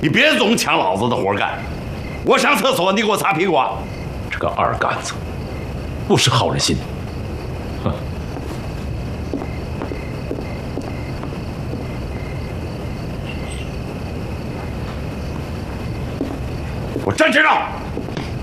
你别总抢老子的活干。我上厕所，你给我擦屁股啊！ 这个二杆子，不识好人心。哼！ 我站这让！